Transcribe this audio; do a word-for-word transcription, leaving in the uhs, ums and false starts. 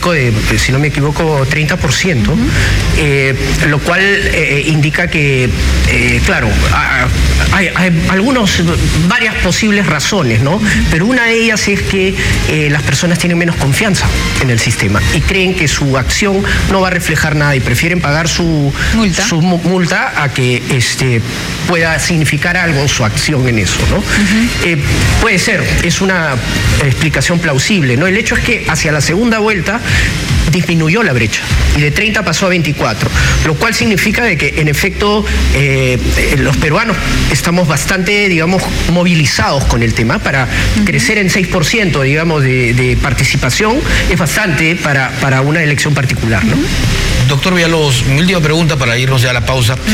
pico de, si no me equivoco, treinta por ciento, uh-huh. eh, lo cual eh, indica que, eh, claro, hay, hay algunos, varias posibles razones, ¿no? Pero una de ellas es que eh, las personas tienen menos confianza en el sistema y creen que su acción no va a reflejar nada y prefieren pagar su multa, su multa a que este, pueda significar algo su acción en eso, ¿no? Uh-huh. eh, puede ser, es una explicación plausible, ¿no? El hecho es que hacia la segunda vuelta disminuyó la brecha y de treinta pasó a veinticuatro, lo cual significa de que en efecto eh, los peruanos estamos bastante, digamos, movilizados con el tema para uh-huh. crecer en seis por ciento, digamos, de, de participación es bastante para, para una elección particular, ¿no? Doctor Villalobos, mi última pregunta para irnos ya a la pausa.